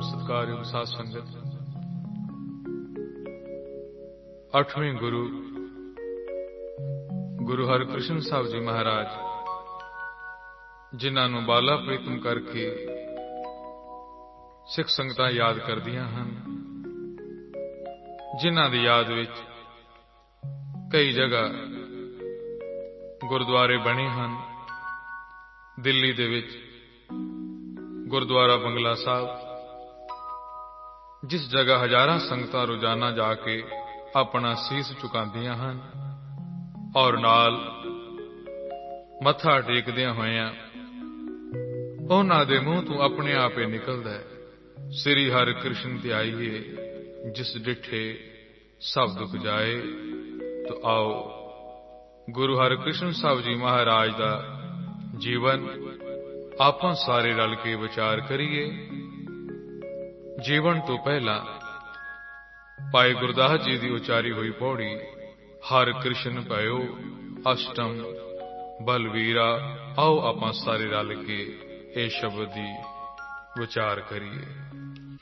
ਸਤਿਕਾਰਯੋਗ ਸਾਧ ਸੰਗਤ, 8ਵੇਂ ਗੁਰੂ ਹਰਿਕ੍ਰਿਸ਼ਨ ਸਾਹਿਬ ਜੀ ਮਹਾਰਾਜ, ਜਿਨ੍ਹਾਂ ਨੂੰ ਬਾਲਾ ਪ੍ਰੀਤਮ ਕਰਕੇ ਸਿੱਖ ਸੰਗਤਾਂ ਯਾਦ ਕਰਦੀਆਂ ਹਨ, ਜਿਨ੍ਹਾਂ ਦੀ ਯਾਦ ਵਿੱਚ ਕਈ ਜਗ੍ਹਾ ਗੁਰਦੁਆਰੇ ਬਣੇ ਹਨ। ਦਿੱਲੀ ਦੇ ਵਿੱਚ ਗੁਰਦੁਆਰਾ ਬੰਗਲਾ ਸਾਹਿਬ, ਜਿਸ ਜਗ੍ਹਾ ਹਜ਼ਾਰਾਂ ਸੰਗਤਾਂ ਰੋਜ਼ਾਨਾ ਜਾ ਕੇ ਆਪਣਾ ਸੀਸ ਝੁਕਾਉਂਦੀਆਂ ਹਨ ਔਰ ਨਾਲ ਮੱਥਾ ਟੇਕਦਿਆਂ ਹੋਇਆਂ ਉਹਨਾਂ ਦੇ ਮੂੰਹ ਤੋਂ ਆਪਣੇ ਆਪ ਹੀ ਨਿਕਲਦਾ ਹੈ, ਸ੍ਰੀ ਹਰਿਕ੍ਰਿਸ਼ਨ ਧਿਆਈਏ ਜਿਸ ਡਿਠੇ ਸਭ ਦੁਖ ਜਾਏ। ਤੋ ਆਓ ਗੁਰੂ ਹਰਿਕ੍ਰਿਸ਼ਨ ਸਾਹਿਬ ਜੀ ਮਹਾਰਾਜ ਦਾ ਜੀਵਨ ਆਪਾਂ ਸਾਰੇ ਰਲ ਕੇ ਵਿਚਾਰ ਕਰੀਏ। ਜੀਵਨ ਤੋਂ ਪਹਿਲਾਂ ਭਾਈ ਗੁਰਦਾਸ ਜੀ ਦੀ ਉਚਾਰੀ ਹੋਈ ਪੌੜੀ, ਹਰਿ ਕ੍ਰਿਸ਼ਨ ਭਇਓ ਅਸ਼ਟਮ ਬਲਵੀਰਾ, ਆਓ ਆਪਾਂ ਸਾਰੇ ਰਲ ਕੇ ਇਹ ਸ਼ਬਦ ਦੀ ਵਿਚਾਰ ਕਰੀਏ।